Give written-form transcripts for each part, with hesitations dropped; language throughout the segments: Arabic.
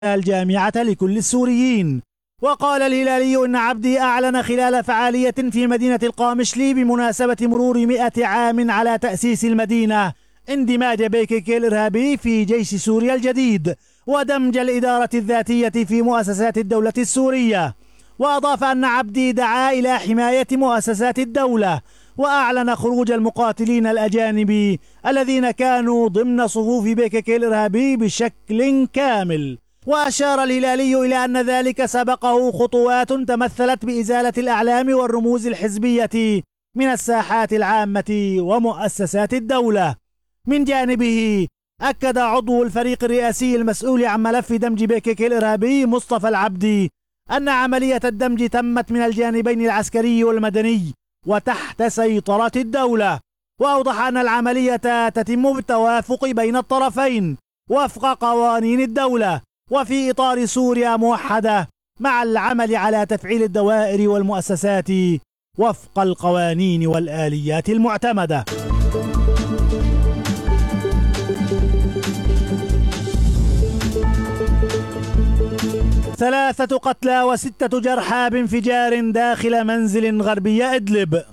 الجامعة لكل السوريين. وقال الهلالي إن عبدي أعلن خلال فعالية في مدينة القامشلي بمناسبة مرور 100 عام على تأسيس المدينة اندماج بيكيكي الإرهابي في جيش سوريا الجديد ودمج الإدارة الذاتية في مؤسسات الدولة السورية. وأضاف أن عبدي دعا إلى حماية مؤسسات الدولة وأعلن خروج المقاتلين الأجانب الذين كانوا ضمن صفوف بيكيكي الإرهابي بشكل كامل. وأشار الهلالي إلى أن ذلك سبقه خطوات تمثلت بإزالة الأعلام والرموز الحزبية من الساحات العامة ومؤسسات الدولة. من جانبه أكد عضو الفريق الرئاسي المسؤول عن ملف دمج بيكيكي الإرهابي مصطفى العبدي أن عملية الدمج تمت من الجانبين العسكري والمدني وتحت سيطرة الدولة. وأوضح أن العملية تتم بالتوافق بين الطرفين وفق قوانين الدولة وفي إطار سوريا موحدة، مع العمل على تفعيل الدوائر والمؤسسات وفق القوانين والآليات المعتمدة. ثلاثة قتلى و6 جرحى بانفجار داخل منزل غربي إدلب.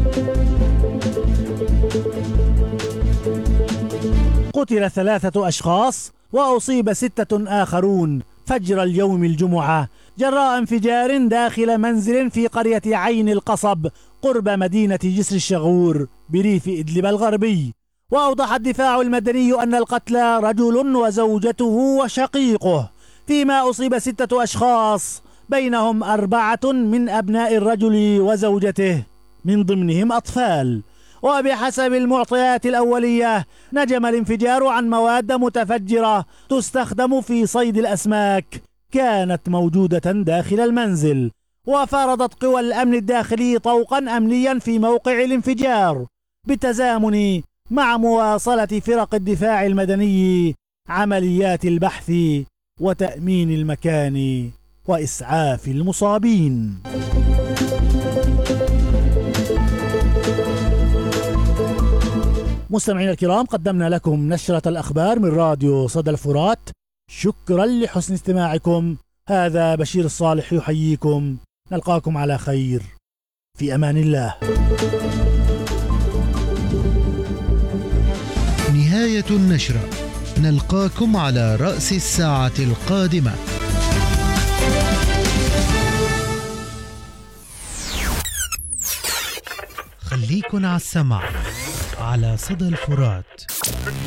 قتل 3 أشخاص وأصيب 6 آخرون فجر اليوم الجمعة جراء انفجار داخل منزل في قرية عين القصب قرب مدينة جسر الشغور بريف إدلب الغربي. وأوضح الدفاع المدني أن القتلى رجل وزوجته وشقيقه، فيما أصيب 6 أشخاص بينهم 4 من أبناء الرجل وزوجته من ضمنهم أطفال. وبحسب المعطيات الأولية نجم الانفجار عن مواد متفجرة تستخدم في صيد الأسماك كانت موجودة داخل المنزل. وفرضت قوى الأمن الداخلي طوقا أمنيا في موقع الانفجار بالتزامن مع مواصلة فرق الدفاع المدني عمليات البحث وتأمين المكان وإسعاف المصابين. مستمعينا الكرام، قدمنا لكم نشرة الأخبار من راديو صدى الفرات. شكرا لحسن استماعكم. هذا بشير الصالح يحييكم. نلقاكم على خير في أمان الله. نهاية النشرة، نلقاكم على رأس الساعة القادمة. خليكن على السمع على صدى الفرات.